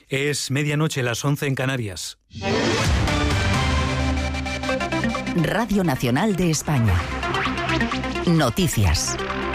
Es medianoche, las 11 en Canarias. Radio Nacional de España. Noticias.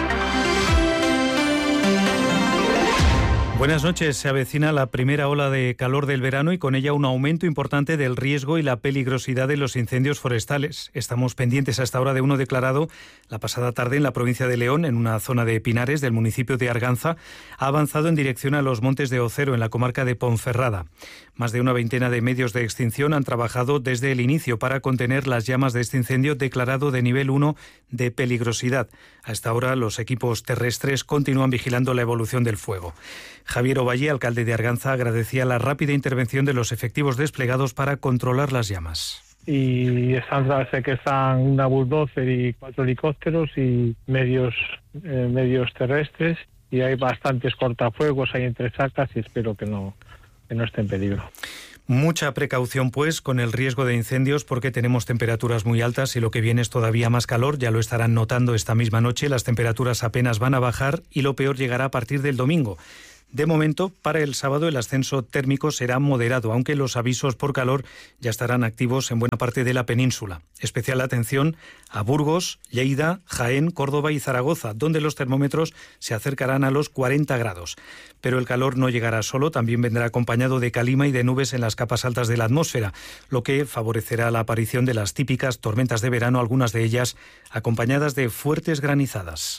Buenas noches. Se avecina la primera ola de calor del verano y con ella un aumento importante del riesgo y la peligrosidad de los incendios forestales. Estamos pendientes a esta hora de uno declarado la pasada tarde en la provincia de León, en una zona de Pinares del municipio de Arganza. Ha avanzado en dirección a los Montes de Ocero, en la comarca de Ponferrada. Más de una veintena de medios de extinción han trabajado desde el inicio para contener las llamas de este incendio declarado de nivel 1 de peligrosidad. A esta hora los equipos terrestres continúan vigilando la evolución del fuego. Javier Ovalle, alcalde de Arganza, agradecía la rápida intervención de los efectivos desplegados para controlar las llamas. Y sé que están una bulldozer y 4 helicópteros y medios terrestres, y hay bastantes cortafuegos, hay entre sacas y espero que no esté en peligro. Mucha precaución, pues, con el riesgo de incendios porque tenemos temperaturas muy altas y lo que viene es todavía más calor. Ya lo estarán notando esta misma noche. Las temperaturas apenas van a bajar y lo peor llegará a partir del domingo. De momento, para el sábado el ascenso térmico será moderado, aunque los avisos por calor ya estarán activos en buena parte de la península. Especial atención a Burgos, Lleida, Jaén, Córdoba y Zaragoza, donde los termómetros se acercarán a los 40 grados. Pero el calor no llegará solo, también vendrá acompañado de calima y de nubes en las capas altas de la atmósfera, lo que favorecerá la aparición de las típicas tormentas de verano, algunas de ellas acompañadas de fuertes granizadas.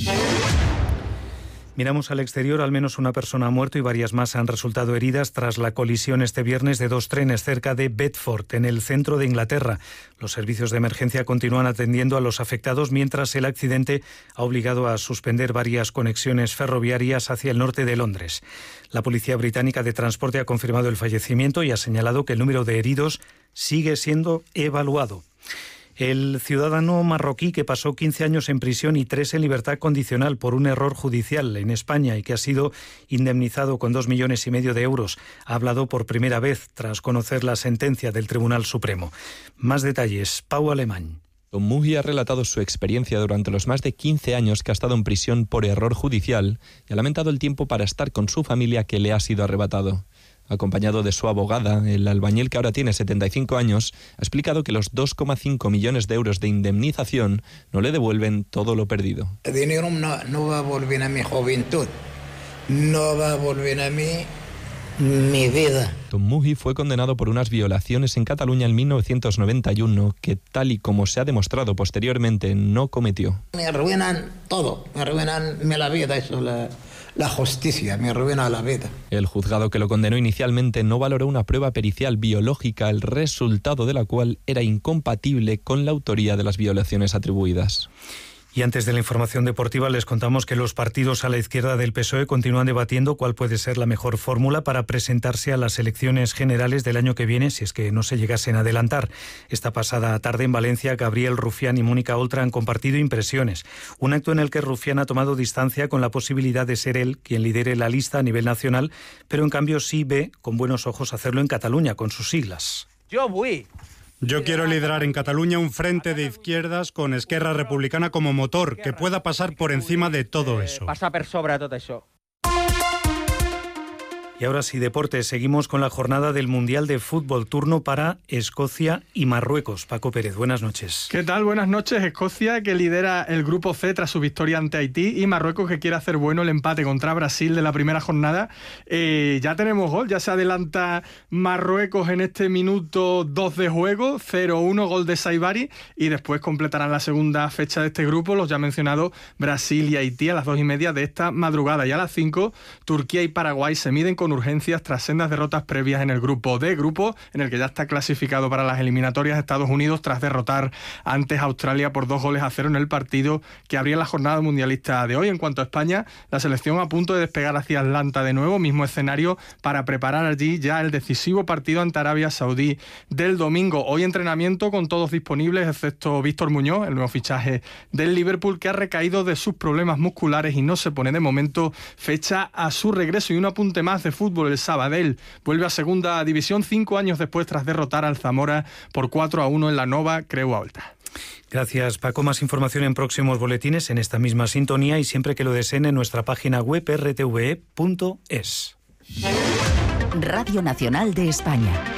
Miramos al exterior, al menos una persona ha muerto y varias más han resultado heridas tras la colisión este viernes de 2 trenes cerca de Bedford, en el centro de Inglaterra. Los servicios de emergencia continúan atendiendo a los afectados mientras el accidente ha obligado a suspender varias conexiones ferroviarias hacia el norte de Londres. La Policía Británica de Transporte ha confirmado el fallecimiento y ha señalado que el número de heridos sigue siendo evaluado. El ciudadano marroquí que pasó 15 años en prisión y 3 en libertad condicional por un error judicial en España y que ha sido indemnizado con 2,5 millones de euros ha hablado por primera vez tras conocer la sentencia del Tribunal Supremo. Más detalles, Pau Alemán. Tom Muhi ha relatado su experiencia durante los más de 15 años que ha estado en prisión por error judicial y ha lamentado el tiempo para estar con su familia que le ha sido arrebatado. Acompañado de su abogada, el albañil, que ahora tiene 75 años, ha explicado que los 2,5 millones de euros de indemnización no le devuelven todo lo perdido. El dinero no va a volver a mi juventud, no va a volver a mi vida. Tom Muhi fue condenado por unas violaciones en Cataluña en 1991 que, tal y como se ha demostrado posteriormente, no cometió. Me arruinan todo, me arruinan la vida, eso la justicia, me arruina la vida. El juzgado que lo condenó inicialmente no valoró una prueba pericial biológica, el resultado de la cual era incompatible con la autoría de las violaciones atribuidas. Y antes de la información deportiva les contamos que los partidos a la izquierda del PSOE continúan debatiendo cuál puede ser la mejor fórmula para presentarse a las elecciones generales del año que viene, si es que no se llegasen a adelantar. Esta pasada tarde en Valencia, Gabriel Rufián y Mónica Oltra han compartido impresiones. Un acto en el que Rufián ha tomado distancia con la posibilidad de ser él quien lidere la lista a nivel nacional, pero en cambio sí ve con buenos ojos hacerlo en Cataluña, con sus siglas. Yo quiero liderar en Cataluña un frente de izquierdas con Esquerra Republicana como motor, que pueda pasar por encima de todo eso. Passa per sobre tot això. Y ahora sí, deportes. Seguimos con la jornada del Mundial de Fútbol. Turno para Escocia y Marruecos. Paco Pérez, buenas noches. ¿Qué tal? Buenas noches. Escocia, que lidera el grupo C tras su victoria ante Haití, y Marruecos, que quiere hacer bueno el empate contra Brasil de la primera jornada. Ya tenemos gol, ya se adelanta Marruecos en este minuto 2 de juego, 0-1, gol de Saibari, y después completarán la segunda fecha de este grupo, los ya mencionados Brasil y Haití, a las 2:30 de esta madrugada. Y a las 5, Turquía y Paraguay se miden con urgencias tras sendas derrotas previas en el grupo D, grupo en el que ya está clasificado para las eliminatorias Estados Unidos tras derrotar antes a Australia por 2-0 en el partido que abría la jornada mundialista de hoy. En cuanto a España, la selección a punto de despegar hacia Atlanta de nuevo, mismo escenario para preparar allí ya el decisivo partido ante Arabia Saudí del domingo. Hoy entrenamiento con todos disponibles, excepto Víctor Muñoz, el nuevo fichaje del Liverpool, que ha recaído de sus problemas musculares y no se pone de momento fecha a su regreso. Y un apunte más de fútbol: el Sabadell vuelve a segunda división 5 años después tras derrotar al Zamora por 4-1 en la Nova Creu Alta. Gracias, Paco. Más información en próximos boletines en esta misma sintonía y siempre que lo deseen en nuestra página web rtve.es. Radio Nacional de España.